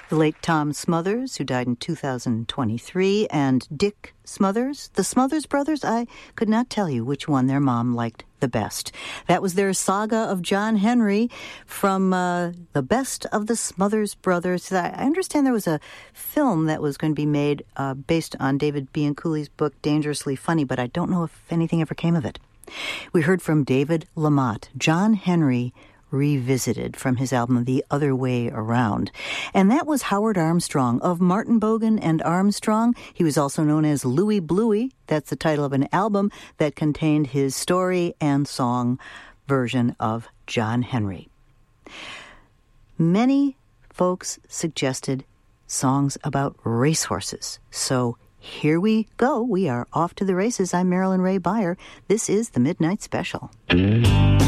The late Tom Smothers, who died in 2023, and Dick Smothers, the Smothers brothers. I could not tell you which one their mom liked the best. That was their saga of John Henry from The Best of the Smothers Brothers. I understand there was a film that was going to be made based on David Bianculli's book Dangerously Funny, but I don't know if anything ever came of it. We heard from David Lamotte, John Henry Revisited, from his album The Other Way Around. And that was Howard Armstrong of Martin Bogan and Armstrong. He was also known as Louie Bluey. That's the title of an album that contained his story and song version of John Henry. Many folks suggested songs about racehorses. So here we go. We are off to the races. I'm Marilyn Ray Beyer. This is the Midnight Special.